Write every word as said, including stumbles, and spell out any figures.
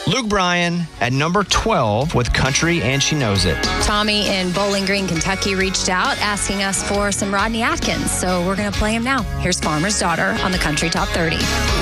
Luke Bryan at number twelve with Country and She Knows It. Tommy in Bowling Green, Kentucky reached out asking us for some Rodney Atkins. So we're going to play him now. Here's Farmer's Daughter on the Country Top thirty.